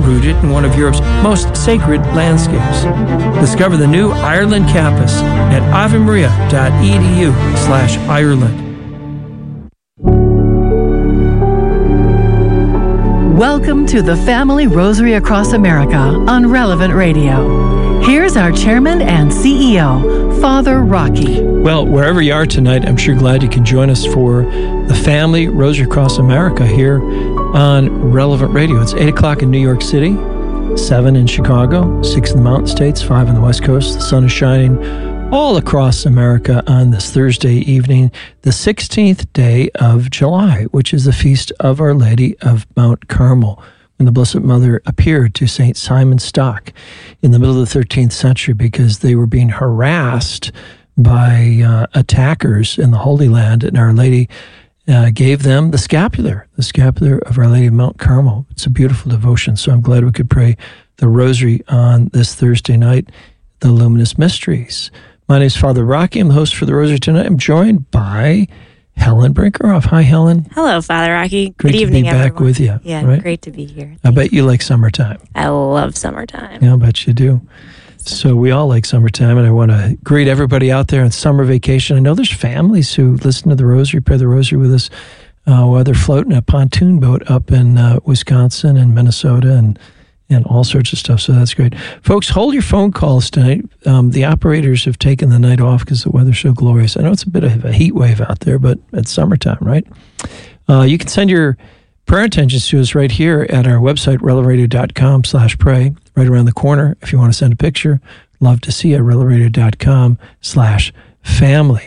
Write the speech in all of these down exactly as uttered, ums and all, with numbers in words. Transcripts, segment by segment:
rooted in one of Europe's most sacred landscapes. Discover the new Ireland campus at avemaria.edu slash Ireland. Welcome to the Family Rosary Across America on Relevant Radio. Here's our chairman and C E O, Father Rocky. Well, wherever you are tonight, I'm sure glad you can join us for the Family Rosary Across America here on Relevant Radio. It's eight o'clock in New York City, seven in Chicago, six in the Mountain States, five on the West Coast. The sun is shining all across America on this Thursday evening, the sixteenth day of July, which is the feast of Our Lady of Mount Carmel, when the Blessed Mother appeared to Saint Simon Stock in the middle of the thirteenth century because they were being harassed by uh, attackers in the Holy Land, and Our Lady uh, gave them the scapular, the scapular of Our Lady of Mount Carmel. It's a beautiful devotion, so I'm glad we could pray the Rosary on this Thursday night, the Luminous Mysteries. My name is Father Rocky. I'm the host for the Rosary tonight. I'm joined by Helen Brinkerhoff. Hi, Helen. Hello, Father Rocky. Great Good evening, to be everyone. back with you. Yeah, right? Great to be here. Thank I bet you like summertime. I love summertime. Yeah, I bet you do. So we all like summertime, and I want to greet everybody out there on summer vacation. I know there's families who listen to the Rosary, pray the Rosary with us uh, while they're floating a pontoon boat up in uh, Wisconsin and Minnesota and and all sorts of stuff, so that's great. Folks, hold your phone calls tonight. Um, the operators have taken the night off because the weather's so glorious. I know it's a bit of a heat wave out there, but it's summertime, right? Uh, you can send your prayer intentions to us right here at our website, relevradio.com slash pray, right around the corner. If you want to send a picture, love to see you at relevradio.com slash family.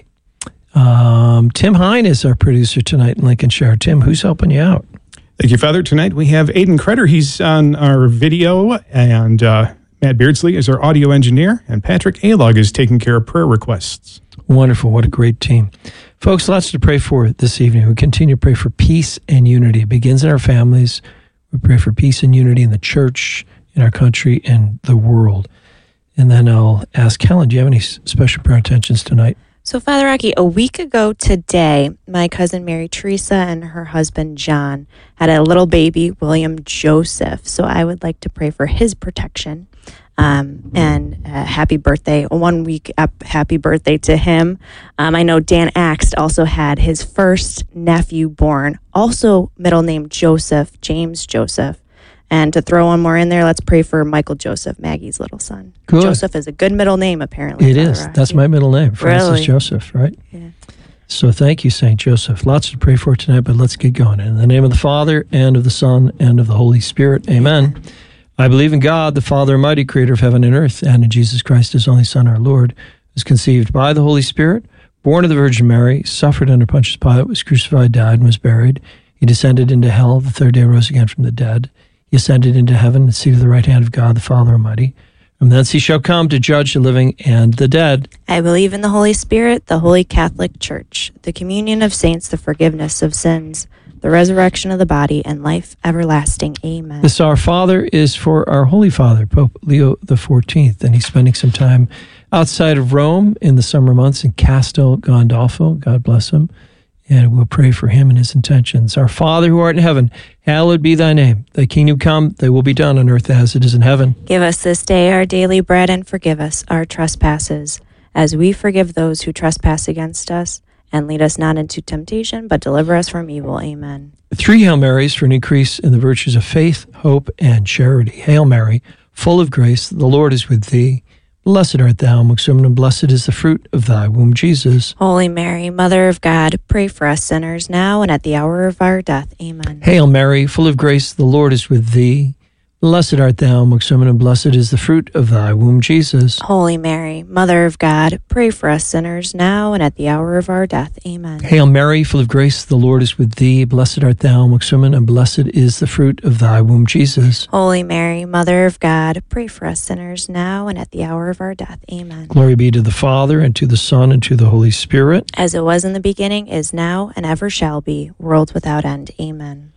Um, Tim Hine is our producer tonight in Lincolnshire. Tim, who's helping you out? Thank you, Father. Tonight we have Aidan Kretter. He's on our video, and uh, Matt Beardsley is our audio engineer, and Patrick Alog is taking care of prayer requests. Wonderful. What a great team. Folks, lots to pray for this evening. We continue to pray for peace and unity. It begins in our families. We pray for peace and unity in the church, in our country, and the world. And then I'll ask Helen, do you have any special prayer intentions tonight? So, Father Rocky, a week ago today, my cousin Mary Teresa and her husband John had a little baby, William Joseph. So I would like to pray for his protection. Um, and uh, happy birthday, a one week up happy birthday to him. Um, I know Dan Axt also had his first nephew born, also middle name Joseph, James Joseph. And to throw one more in there, let's pray for Michael Joseph, Maggie's little son. Good. Joseph is a good middle name, apparently. It is. That's my middle name, Francis Really? Joseph, right? Yeah. So thank you, Saint Joseph. Lots to pray for tonight, but let's get going. In the name of the Father, and of the Son, and of the Holy Spirit. Amen. I believe in God, the Father Almighty, creator of heaven and earth, and in Jesus Christ, his only Son, our Lord, who was conceived by the Holy Spirit, born of the Virgin Mary, suffered under Pontius Pilate, was crucified, died, and was buried. He descended into hell. The third day rose again from the dead. He ascended into heaven and seated at the right hand of God, the Father Almighty. From thence he shall come to judge the living and the dead. I believe in the Holy Spirit, the Holy Catholic Church, the communion of saints, the forgiveness of sins, the resurrection of the body, and life everlasting. Amen. This Our Father is for our Holy Father, Pope Leo the fourteenth, and he's spending some time outside of Rome in the summer months in Castel Gandolfo. God bless him. And we'll pray for him and his intentions. Our Father who art in heaven, hallowed be thy name. Thy kingdom come, thy will be done on earth as it is in heaven. Give us this day our daily bread, and forgive us our trespasses, as we forgive those who trespass against us. And lead us not into temptation, but deliver us from evil. Amen. Three Hail Marys for an increase in the virtues of faith, hope, and charity. Hail Mary, full of grace, the Lord is with thee. Blessed art thou amongst women, and blessed is the fruit of thy womb, Jesus. Holy Mary, Mother of God, pray for us sinners now and at the hour of our death. Amen. Hail Mary, full of grace, the Lord is with thee. Blessed art thou amongst women, and blessed is the fruit of thy womb, Jesus. Holy Mary, Mother of God, pray for us sinners now and at the hour of our death. Amen. Hail Mary, full of grace, the Lord is with thee. Blessed art thou amongst women, and blessed is the fruit of thy womb, Jesus. Holy Mary, Mother of God, pray for us sinners now and at the hour of our death. Amen. Glory be to the Father, and to the Son, and to the Holy Spirit. As it was in the beginning, is now, and ever shall be, world without end. Amen.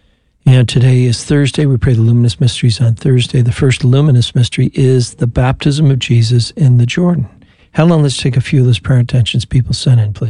And today is Thursday. We pray the Luminous Mysteries on Thursday. The first Luminous Mystery is the baptism of Jesus in the Jordan. Helen, let's take a few of those prayer intentions people sent in, please.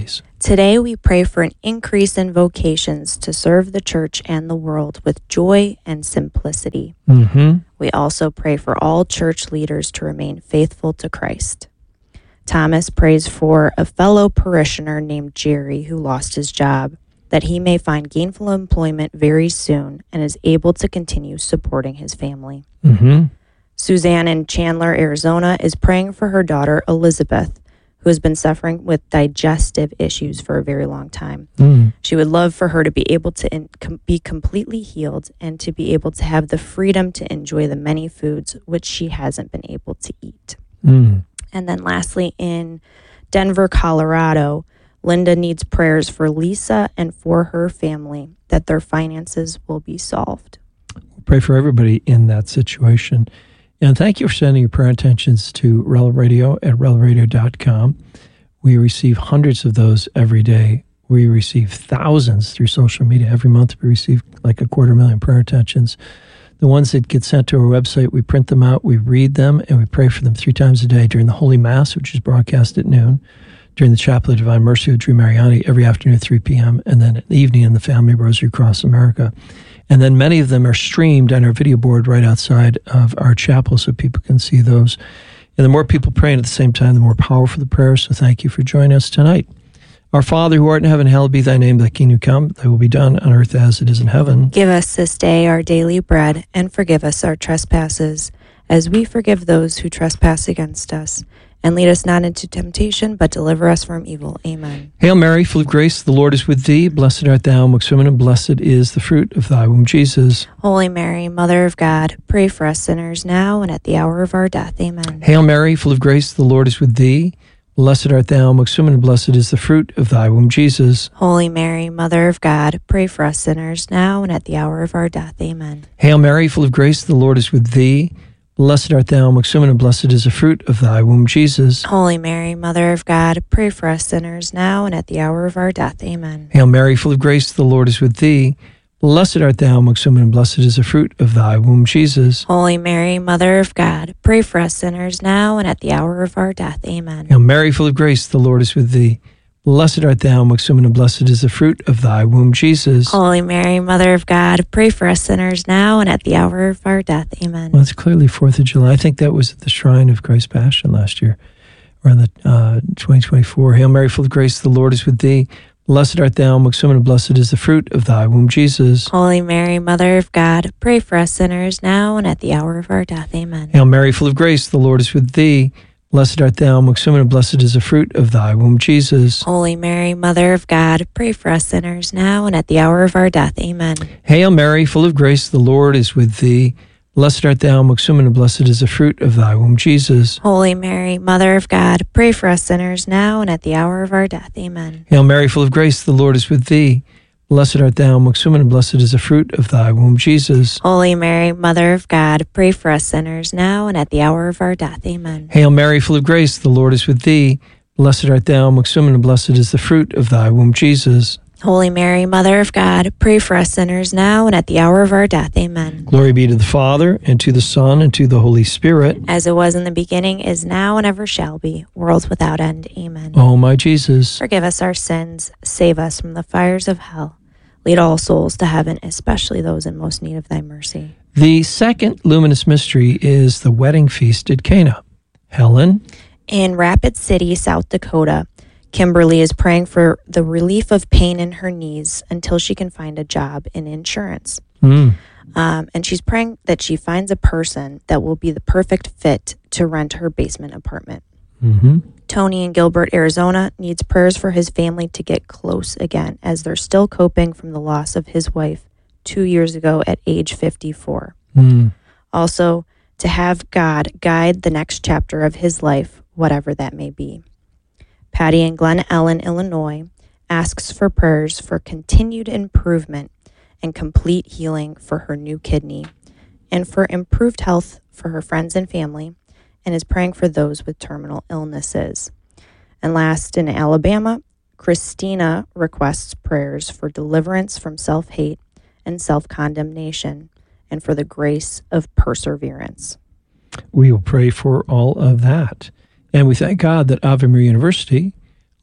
Today, we pray for an increase in vocations to serve the church and the world with joy and simplicity. Mm-hmm. We also pray for all church leaders to remain faithful to Christ. Thomas prays for a fellow parishioner named Jerry who lost his job, that he may find gainful employment very soon and is able to continue supporting his family. Mm-hmm. Suzanne in Chandler, Arizona, is praying for her daughter, Elizabeth, who has been suffering with digestive issues for a very long time. Mm. She would love for her to be able to in, com- be completely healed and to be able to have the freedom to enjoy the many foods which she hasn't been able to eat. Mm. And then lastly, in Denver, Colorado, Linda needs prayers for Lisa and for her family that their finances will be solved. Pray for everybody in that situation. And thank you for sending your prayer intentions to Relevant Radio at relevant radio dot com. We receive hundreds of those every day. We receive thousands through social media. Every month we receive like a quarter million prayer intentions. The ones that get sent to our website, we print them out, we read them, and we pray for them three times a day during the Holy Mass, which is broadcast at noon, during the Chapel of Divine Mercy with Drew Mariani every afternoon at three p.m., and then at the evening in the Family Rosary Across America. And then many of them are streamed on our video board right outside of our chapel so people can see those. And the more people praying at the same time, the more powerful the prayer. So thank you for joining us tonight. Our Father, who art in heaven, hallowed be thy name. Thy kingdom come, thy will be done on earth as it is in heaven. Give us this day our daily bread, and forgive us our trespasses, as we forgive those who trespass against us. And lead us not into temptation, but deliver us from evil. Amen. Hail Mary, full of grace, the Lord is with thee. Blessed art thou amongst women, and blessed is the fruit of thy womb, Jesus. Holy Mary, Mother of God, pray for us sinners now and at the hour of our death. Amen. Hail Mary, full of grace, the Lord is with thee. Blessed art thou amongst women, and blessed is the fruit of thy womb, Jesus. Holy Mary, Mother of God, pray for us sinners now and at the hour of our death. Amen. Hail Mary, full of grace, the Lord is with thee. Blessed art thou amongst women, and blessed is the fruit of thy womb, Jesus. Holy Mary, Mother of God, pray for us sinners now and at the hour of our death. Amen. Hail Mary, full of grace, the Lord is with thee. Blessed art thou amongst women, and blessed is the fruit of thy womb, Jesus. Holy Mary, Mother of God, pray for us sinners now and at the hour of our death. Amen. Hail Mary, full of grace, the Lord is with thee. Blessed art thou amongst women, and blessed is the fruit of thy womb, Jesus. Holy Mary, Mother of God, pray for us sinners now and at the hour of our death. Amen. Well, it's clearly fourth of July. I think that was at the Shrine of Christ's Passion last year, or in the uh, twenty twenty-four. Hail Mary, full of grace, the Lord is with thee. Blessed art thou amongst women, and blessed is the fruit of thy womb, Jesus. Holy Mary, Mother of God, pray for us sinners now and at the hour of our death. Amen. Hail Mary, full of grace, the Lord is with thee. Blessed art thou amongst women, and blessed is the fruit of thy womb, Jesus. Holy Mary, Mother of God, pray for us sinners now and at the hour of our death. Amen. Hail Mary, full of grace, the Lord is with thee. Blessed art thou amongst women, and blessed is the fruit of thy womb, Jesus. Holy Mary, Mother of God, pray for us sinners now and at the hour of our death. Amen. Hail Mary, full of grace, the Lord is with thee. Blessed art thou amongst women, and blessed is the fruit of thy womb, Jesus. Holy Mary, Mother of God, pray for us sinners now and at the hour of our death. Amen. Hail Mary, full of grace, the Lord is with thee. Blessed art thou amongst women, and blessed is the fruit of thy womb, Jesus. Holy Mary, Mother of God, pray for us sinners now and at the hour of our death. Amen. Glory be to the Father, and to the Son, and to the Holy Spirit. As it was in the beginning, is now, and ever shall be, world without end. Amen. O my Jesus, forgive us our sins, save us from the fires of hell. Lead all souls to heaven, especially those in most need of thy mercy. the second luminous mystery is the wedding feast at Cana. Helen? In Rapid City, South Dakota, Kimberly is praying for the relief of pain in her knees until she can find a job in insurance. Mm. Um, and she's praying that she finds a person that will be the perfect fit to rent her basement apartment. Mm-hmm. Tony in Gilbert, Arizona, needs prayers for his family to get close again, as they're still coping from the loss of his wife two years ago at age fifty-four. Mm. Also, to have God guide the next chapter of his life, whatever that may be. Patty in Glen Ellen, Illinois, asks for prayers for continued improvement and complete healing for her new kidney, and for improved health for her friends and family, and is praying for those with terminal illnesses. And last, in Alabama, Christina requests prayers for deliverance from self-hate and self-condemnation, and for the grace of perseverance. We will pray for all of that. And we thank God that Ave Maria University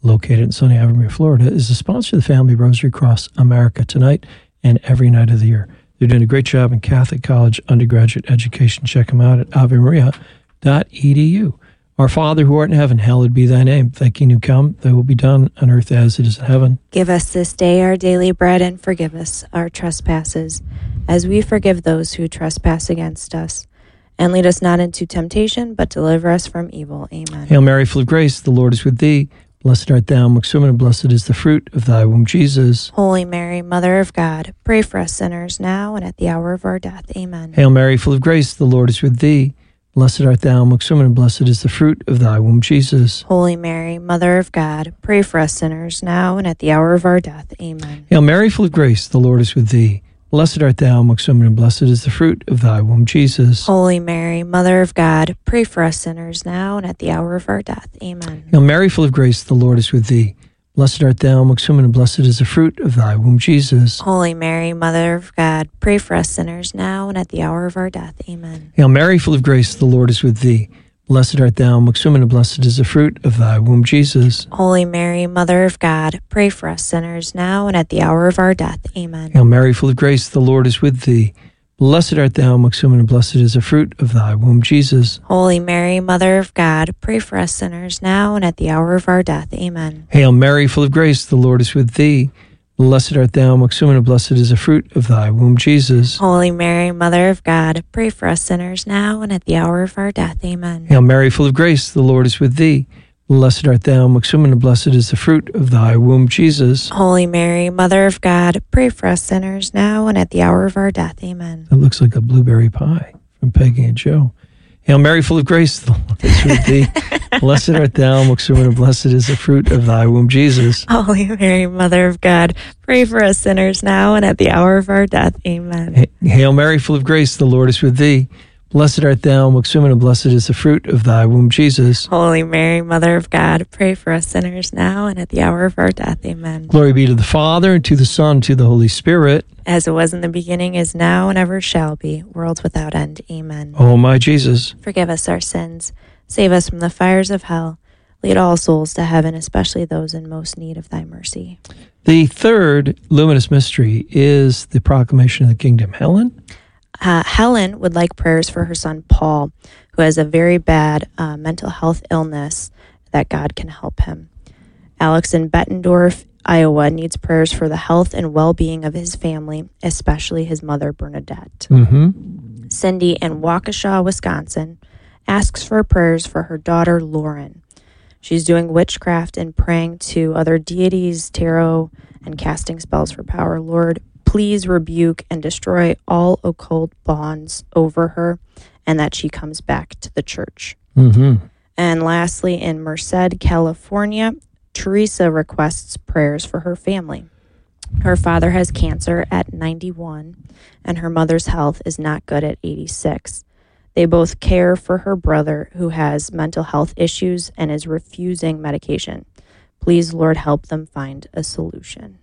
located in sunny Albemarle, Florida, is the sponsor of the Family Rosary Across America tonight and every night of the year. They're doing a great job in Catholic college undergraduate education. Check them out at ave maria dot e d u. Our Father who art in heaven, hallowed be thy name. Thy kingdom come, thy will be done on earth as it is in heaven. Give us this day our daily bread, and forgive us our trespasses, as we forgive those who trespass against us. And lead us not into temptation, but deliver us from evil. Amen. Hail Mary, full of grace, the Lord is with thee. Blessed art thou amongst women, and blessed is the fruit of thy womb, Jesus. Holy Mary, Mother of God, pray for us sinners now and at the hour of our death. Amen. Hail Mary, full of grace, the Lord is with thee. Blessed art thou amongst women, and blessed is the fruit of thy womb, Jesus. Holy Mary, Mother of God, pray for us sinners now and at the hour of our death. Amen. Hail Mary, full of grace, the Lord is with thee. Blessed art thou amongst women, and blessed is the fruit of thy womb, Jesus. Holy Mary, Mother of God, pray for us sinners now and at the hour of our death. Amen. Hail Mary, full of grace, the Lord is with thee. Blessed art thou amongst women, and blessed is the fruit of thy womb, Jesus. Holy Mary, Mother of God, pray for us sinners now and at the hour of our death. Amen. Hail Mary, full of grace, the Lord is with thee. Blessed art thou amongst women, and blessed is the fruit of thy womb, Jesus. Holy Mary, Mother of God, pray for us sinners now and at the hour of our death. Amen. Hail Mary, full of grace, the Lord is with thee. Blessed art thou amongst women, and blessed is the fruit of thy womb, Jesus. Holy Mary, Mother of God, pray for us sinners now and at the hour of our death. Amen. Hail Mary, full of grace, the Lord is with thee. Blessed art thou amongst women, and blessed is the fruit of thy womb, Jesus. Holy Mary, Mother of God, pray for us sinners now and at the hour of our death. Amen. Hail Mary, full of grace, the Lord is with thee. Blessed art thou amongst women, and blessed is the fruit of thy womb, Jesus. Holy Mary, Mother of God, pray for us sinners now and at the hour of our death. Amen. That looks like a blueberry pie from Peggy and Joe. Hail Mary, full of grace, the Lord is with thee. Blessed art thou amongst women, and blessed is the fruit of thy womb, Jesus. Holy Mary, Mother of God, pray for us sinners now and at the hour of our death. Amen. Hail Mary, full of grace, the Lord is with thee. Blessed art thou amongst women, and blessed is the fruit of thy womb, Jesus. Holy Mary, Mother of God, pray for us sinners now and at the hour of our death. Amen. Glory be to the Father, and to the Son, and to the Holy Spirit. As it was in the beginning, is now, and ever shall be, worlds without end. Amen. O my Jesus, forgive us our sins. Save us from the fires of hell. Lead all souls to heaven, especially those in most need of thy mercy. The third luminous mystery is the proclamation of the kingdom. Helen? Uh, Helen would like prayers for her son Paul, who has a very bad uh, mental health illness, that God can help him. Alex in Bettendorf, Iowa, needs prayers for the health and well-being of his family, especially his mother, Bernadette. Mm-hmm. Cindy in Waukesha, Wisconsin, asks for prayers for her daughter, Lauren. She's doing witchcraft and praying to other deities, tarot, and casting spells for power. Lord, please rebuke and destroy all occult bonds over her, and that she comes back to the church. Mm-hmm. And lastly, in Merced, California, Teresa requests prayers for her family. Her father has cancer at ninety-one, and her mother's health is not good at eighty-six. They both care for her brother, who has mental health issues and is refusing medication. Please, Lord, help them find a solution.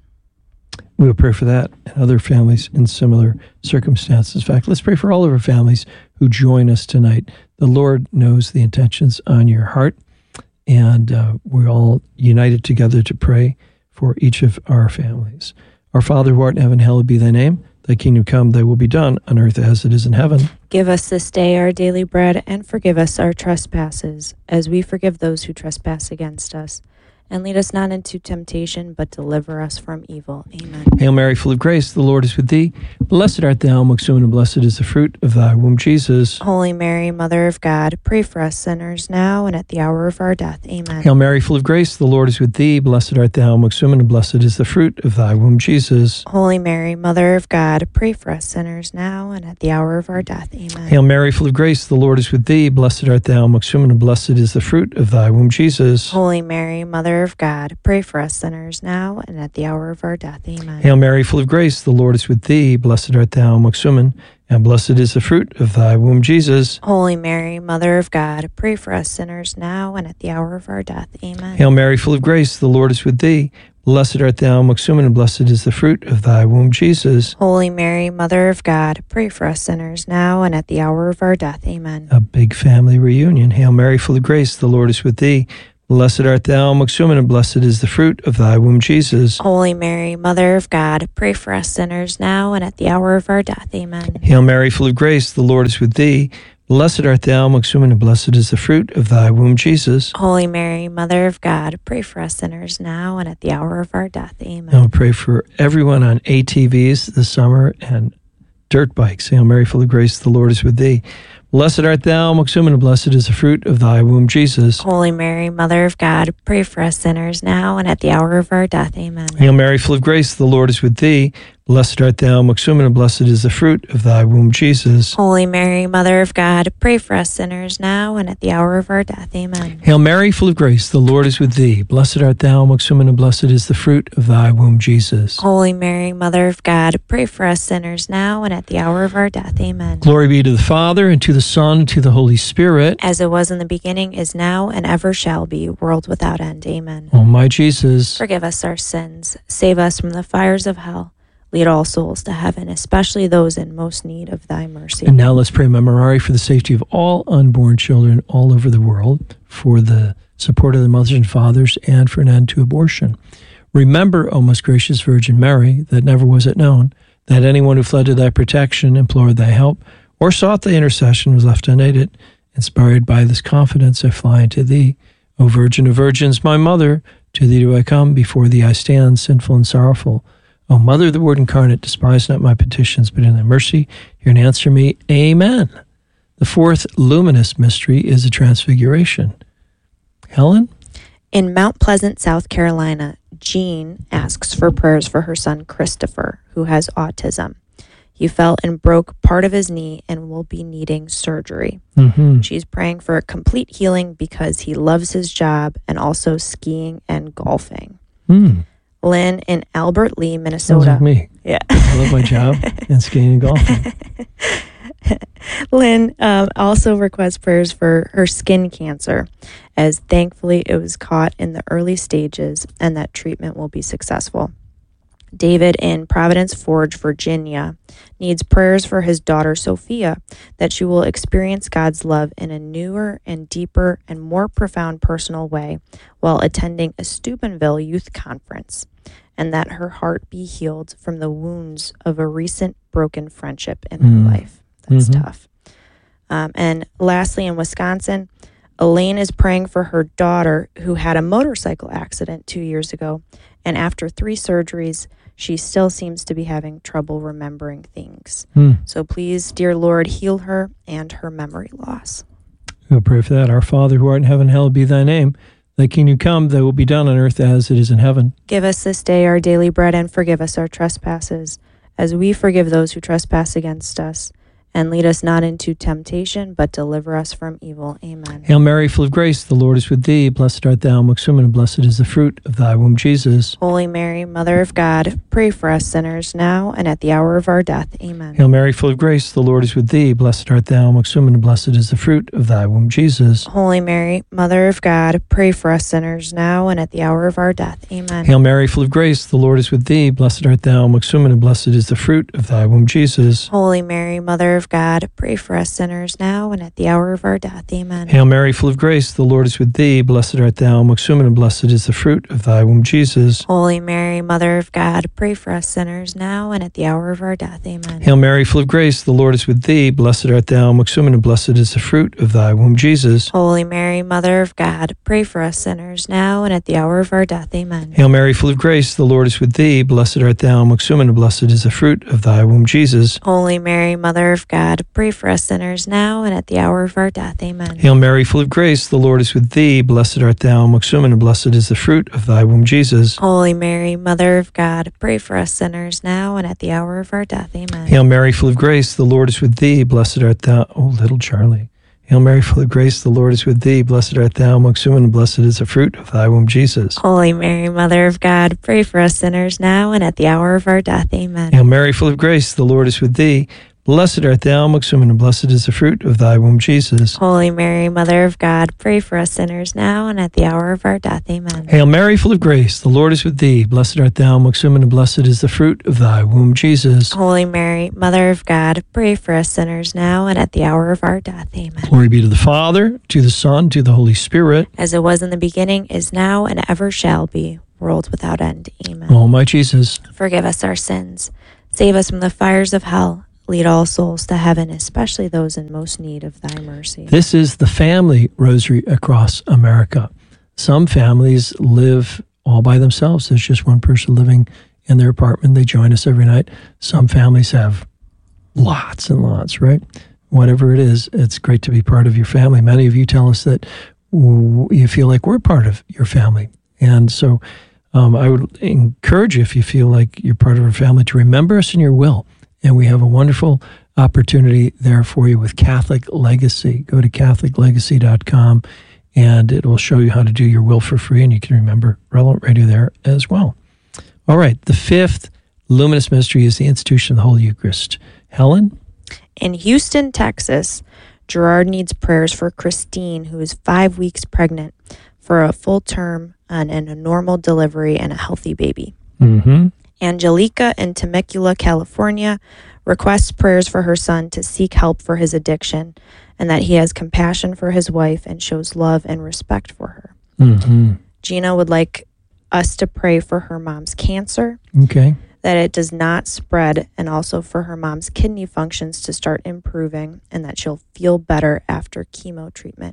We will pray for that and other families in similar circumstances. In fact, let's pray for all of our families who join us tonight. The Lord knows the intentions on your heart, and uh, we're all united together to pray for each of our families. Our Father who art in heaven, hallowed be thy name. Thy kingdom come, thy will be done on earth as it is in heaven. Give us this day our daily bread, and forgive us our trespasses, as we forgive those who trespass against us. And lead us not into temptation, but deliver us from evil. Amen. Hail Mary, full of grace, the Lord is with thee. Blessed art thou amongst women, and blessed is the fruit of thy womb, Jesus. Holy Mary, Mother of God, pray for us sinners now and at the hour of our death. Amen. Hail Mary, full of grace, the Lord is with thee. Blessed art thou amongst women, and blessed is the fruit of thy womb, Jesus. Holy Mary, Mother of God, pray for us sinners now and at the hour of our death. Amen. Hail Mary, full of grace, the Lord is with thee. Blessed art thou amongst women, and blessed is the fruit of thy womb, Jesus. Holy Mary, Mother of God, pray for us sinners now and at the hour of our death. Amen. Hail Mary, full of grace, the Lord is with thee. Blessed art thou amongst women, and blessed is the fruit of thy womb, Jesus. Holy Mary, Mother of God, pray for us sinners now and at the hour of our death. Amen. Hail Mary, full of grace, the Lord is with thee. Blessed art thou amongst women, and blessed is the fruit of thy womb, Jesus. Holy Mary, Mother of God, pray for us sinners now and at the hour of our death. Amen. A big family reunion. Hail Mary, full of grace, the Lord is with thee. Blessed art thou amongst women, and blessed is the fruit of thy womb, Jesus. Holy Mary, Mother of God, pray for us sinners now and at the hour of our death. Amen. Hail Mary, full of grace, the Lord is with thee. Blessed art thou amongst women, and blessed is the fruit of thy womb, Jesus. Holy Mary, Mother of God, pray for us sinners now and at the hour of our death. Amen. I'll pray for everyone on A T Vs this summer and dirt bikes. Hail Mary, full of grace, the Lord is with thee. Blessed art thou amongst women, and blessed is the fruit of thy womb, Jesus. Holy Mary, Mother of God, pray for us sinners now and at the hour of our death. Amen. Hail Mary, full of grace, the Lord is with thee. Blessed art thou amongst women, and blessed is the fruit of thy womb, Jesus. Holy Mary, Mother of God, pray for us sinners now and at the hour of our death. Amen. Hail Mary, full of grace, the Lord is with thee. Blessed art thou amongst women, and blessed is the fruit of thy womb, Jesus. Holy Mary, Mother of God, pray for us sinners now and at the hour of our death. Amen. Glory be to the Father, and to the Son, and to the Holy Spirit. As it was in the beginning, is now, and ever shall be, world without end. Amen. O my Jesus, Forgive us our sins. Save us from the fires of hell. Lead all souls to heaven, especially those in most need of thy mercy. and now let's pray Memorare for the safety of all unborn children all over the world, for the support of their mothers and fathers, and for an end to abortion. Remember, O most gracious Virgin Mary, that never was it known that anyone who fled to thy protection, implored thy help, or sought thy intercession was left unaided. Inspired by this confidence, I fly unto thee. O Virgin of Virgins, my mother, to thee do I come, before thee I stand, sinful and sorrowful. O Mother of the Word incarnate, despise not my petitions, but in thy mercy hear and answer me. Amen. The fourth luminous mystery is the Transfiguration. Helen? In Mount Pleasant, South Carolina, Jean asks for prayers for her son Christopher, who has autism. He fell and broke part of his knee and will be needing surgery. Mm-hmm. She's praying for a complete healing because he loves his job and also skiing and golfing. Mm. Lynn in Albert Lee, Sounds Minnesota. like me. Yeah. I love my job and skiing and golfing. Lynn um, also requests prayers for her skin cancer, as thankfully it was caught in the early stages and that treatment will be successful. David in Providence Forge, Virginia, needs prayers for his daughter Sophia, that she will experience God's love in a newer and deeper and more profound personal way while attending a Steubenville youth conference, and that her heart be healed from the wounds of a recent broken friendship in Mm. her life. That's Mhm. tough. Um, and lastly, in Wisconsin, Elaine is praying for her daughter who had a motorcycle accident two years ago, and after three surgeries, she still seems to be having trouble remembering things. Mm. So please, dear Lord, heal her and her memory loss. We'll pray for that. Our Father, who art in heaven, hallowed be thy name. Thy kingdom come, thy will be done on earth as it is in heaven. Give us this day our daily bread, and forgive us our trespasses, as we forgive those who trespass against us. And lead us not into temptation, but deliver us from evil. Amen. Hail Mary, full of grace, the Lord is with thee. Blessed art thou amongst women, and blessed is the fruit of thy womb, Jesus. Holy Mary, Mother of God, pray for us sinners now and at the hour of our death. Amen. Hail Mary, full of grace, the Lord is with thee. Blessed art thou amongst women, and blessed is the fruit of thy womb, Jesus. Holy Mary, Mother of God, pray for us sinners now and at the hour of our death. Amen. Hail Mary, full of grace, the Lord is with thee. Blessed art thou amongst women, and blessed is the fruit of thy womb, Jesus. Holy Mary, Mother of God, pray for us sinners now and at the hour of our death. Amen. Hail Mary, full of grace, the Lord is with thee. Blessed art thou amongst women, and blessed is the fruit of thy womb, Jesus. Holy Mary, Mother of God, pray for us sinners now and at the hour of our death. Amen. Hail Mary, full of grace, the Lord is with thee. Blessed art thou amongst women, and blessed is the fruit of thy womb, Jesus. Holy Mary, Mother of God, pray for us sinners now and at the hour of our death. Amen. Hail Mary, full of grace, the Lord is with thee. Blessed art thou amongst women, and blessed is the fruit of thy womb, Jesus. Holy Mary, Mother of God, pray for us sinners now and at the hour of our death. Amen. Hail Mary, full of grace, the Lord is with thee. Blessed art thou amongst women, and blessed is the fruit of thy womb, Jesus. Holy Mary, Mother of God, pray for us sinners now and at the hour of our death. Amen. Hail Mary, full of grace, the Lord is with thee. Blessed art thou, oh little Charlie. Hail Mary, full of grace, the Lord is with thee. Blessed art thou amongst women, and blessed is the fruit of thy womb, Jesus. Holy Mary, Mother of God, pray for us sinners now and at the hour of our death. Amen. Hail Mary, full of grace, the Lord is with thee. Blessed art thou amongst women, and blessed is the fruit of thy womb, Jesus. Holy Mary, Mother of God, pray for us sinners now and at the hour of our death. Amen. Hail Mary, full of grace, the Lord is with thee. Blessed art thou amongst women, and blessed is the fruit of thy womb, Jesus. Holy Mary, Mother of God, pray for us sinners now and at the hour of our death. Amen. Glory be to the Father, to the Son, to the Holy Spirit. As it was in the beginning, is now, and ever shall be, world without end. Amen. O my Jesus, Forgive us our sins. Save us from the fires of hell. Lead all souls to heaven, especially those in most need of thy mercy. this is the family rosary across America. Some families live all by themselves. There's just one person living in their apartment. They join us every night. Some families have lots and lots, right? Whatever it is, it's great to be part of your family. Many of you tell us that w- you feel like we're part of your family. And so um, I would encourage you, if you feel like you're part of our family, to remember us in your will. And we have a wonderful opportunity there for you with Catholic Legacy. Go to catholic legacy dot com and it will show you how to do your will for free. And you can remember Relevant Radio there as well. All right. The fifth luminous mystery is the institution of the Holy Eucharist. Helen? In Houston, Texas, Gerard needs prayers for Christine, who is five weeks pregnant, for a full term and, and a normal delivery and a healthy baby. Mm-hmm. Angelica in Temecula, California, requests prayers for her son to seek help for his addiction and that he has compassion for his wife and shows love and respect for her. Mm-hmm. Gina would like us to pray for her mom's cancer, Okay. that it does not spread, and also for her mom's kidney functions to start improving and that she'll feel better after chemo treatment.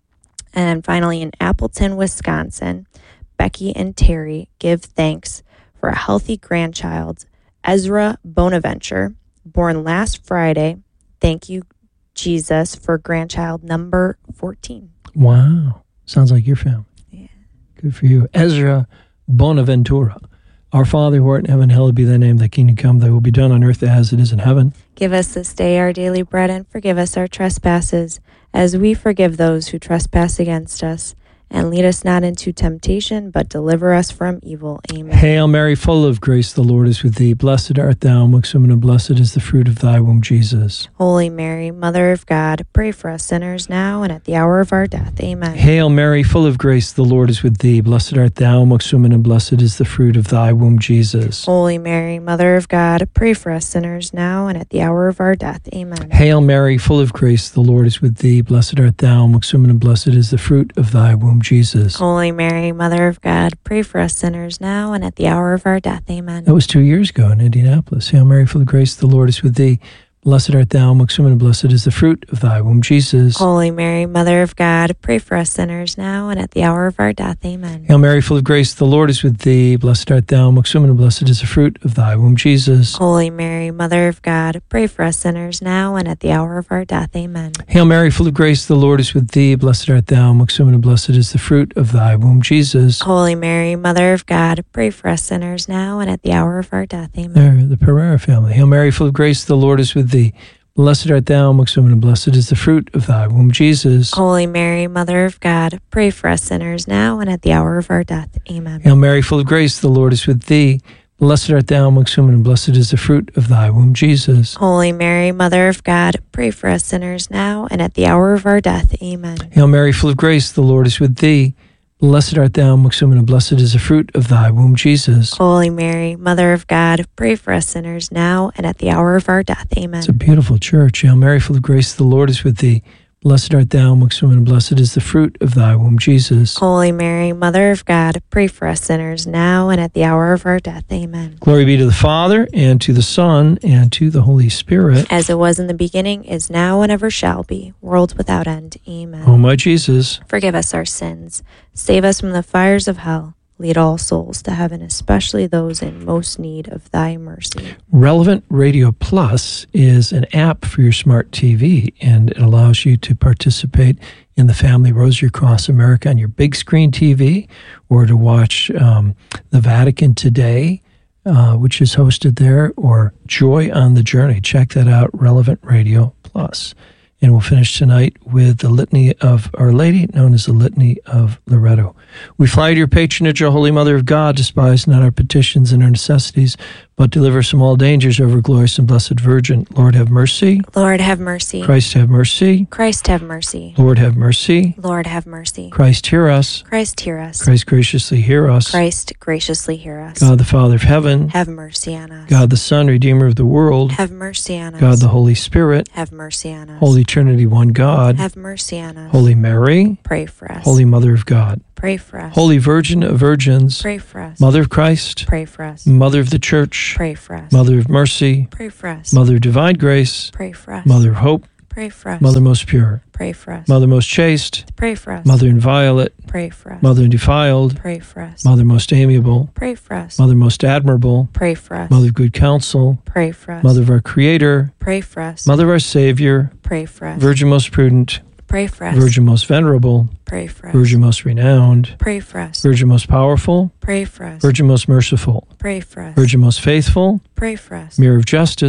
And finally, in Appleton, Wisconsin, Becky and Terry give thanks for a healthy grandchild, Ezra Bonaventure, born last Friday. Thank you, Jesus, for grandchild number fourteen. Wow. Sounds like your family. Yeah. Good for you. Ezra Bonaventura. Our Father who art in heaven, hallowed be thy name. Thy kingdom come, thy will be done on earth as it is in heaven. Give us this day our daily bread, and forgive us our trespasses, as we forgive those who trespass against us. And lead us not into temptation, but deliver us from evil. Amen. Hail Mary, full of grace, the Lord is with thee. Blessed art thou amongst women, and blessed is the fruit of thy womb, Jesus. Holy Mary, Mother of God, pray for us sinners now and at the hour of our death. Amen. Hail Mary, full of grace, the Lord is with thee. Blessed art thou amongst women, and blessed is the fruit of thy womb, Jesus. Holy Mary, Mother of God, pray for us sinners now and at the hour of our death. Amen. Hail Mary, full of grace, the Lord is with thee. Blessed art thou amongst women, and blessed is the fruit of thy womb, Jesus. Holy Mary, Mother of God, pray for us sinners now and at the hour of our death. Amen. That was two years ago in Indianapolis. Hail Mary, full of grace, the Lord is with thee. Blessed art thou amongst women, and blessed is the fruit of thy womb, Jesus. Holy Mary, Mother of God, pray for us sinners now and at the hour of our death. Amen. Hail Mary, full of grace, the Lord is with thee. Blessed art thou amongst women, and blessed is the fruit of thy womb, Jesus. Holy Mary, Mother of God, pray for us sinners now and at the hour of our death. Amen. Hail Mary, full of grace, the Lord is with thee. Blessed art thou amongst women, and blessed is the fruit of thy womb, Jesus. Holy Mary, Mother of God, pray for us sinners now and at the hour of our death. Amen. There, the Pereira family. Hail Mary, full of grace, the Lord is with thee. Blessed art thou amongst women, and blessed is the fruit of thy womb, Jesus. Holy Mary, Mother of God, pray for us sinners now and at the hour of our death. Amen. Hail Mary, full of grace, the Lord is with thee. Blessed art thou amongst women, and blessed is the fruit of thy womb, Jesus. Holy Mary, Mother of God, pray for us sinners now and at the hour of our death. Amen. Hail Mary, full of grace, the Lord is with thee. Blessed art thou amongst women, and blessed is the fruit of thy womb, Jesus. Holy Mary, Mother of God, pray for us sinners now and at the hour of our death. Amen. It's a beautiful church. Hail Mary, full of grace, the Lord is with thee. Blessed art thou amongst women, and blessed is the fruit of thy womb, Jesus. Holy Mary, Mother of God, pray for us sinners now and at the hour of our death. Amen. Glory be to the Father, and to the Son, and to the Holy Spirit. As it was in the beginning, is now, and ever shall be, world without end. Amen. O my Jesus, Forgive us our sins. Save us from the fires of hell. Lead all souls to heaven, especially those in most need of thy mercy. Relevant Radio Plus is an app for your smart T V, and it allows you to participate in the Family Rosary Across America on your big screen T V, or to watch um, the Vatican Today, uh, which is hosted there, or Joy on the Journey. Check that out, Relevant Radio Plus. And we'll finish tonight with the Litany of Our Lady, known as the Litany of Loretto. We fly to your patronage, O Holy Mother of God. Despise not our petitions and our necessities, but deliver us from all dangers, ever glorious and blessed Virgin. Lord, have mercy. Lord, have mercy. Christ, have mercy. Christ, have mercy. Lord, have mercy. Lord, have mercy. Christ, hear us. Christ, hear us. Christ, graciously hear us. Christ, graciously hear us. God, the Father of heaven. Have mercy on us. God, the Son, Redeemer of the world. Have mercy on us. God, the Holy Spirit. Have mercy on us. Holy Trinity, one God. Have mercy on us. Holy Mary. Pray for us. Holy Mother of God. Pray for us. Holy Virgin of Virgins. Pray for us. Mother of Christ. Pray for us. Mother of the Church. Pray for us. Mother of mercy. Pray for us. Mother of divine grace. Pray for us. Mother of hope. Pray for us. Mother most pure. Pray for us. Mother most chaste. Pray for us. Mother inviolate. Pray for us. Mother undefiled. Pray for us. Mother most amiable. Pray for us. Mother most admirable. Pray for us. Mother of good counsel. Pray for us. Mother of our Creator. Pray for us. Mother of our Savior. Pray for us. Virgin most prudent. Pray for us. Virgin most venerable. Pray for us. Virgin most renowned. Pray for us. Virgin most powerful. Pray for us. Virgin most merciful. Pray for us. Virgin most faithful. Pray for us. Mirror of justice.